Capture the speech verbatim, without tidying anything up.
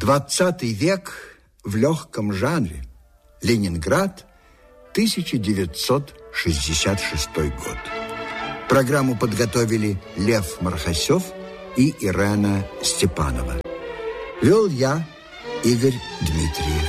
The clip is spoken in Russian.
Двадцатый век в легком жанре. Ленинград, тысяча девятьсот шестьдесят шестой год. Программу подготовили Лев Мархасев и Ирена Степанова. Вел я, Игорь Дмитриев.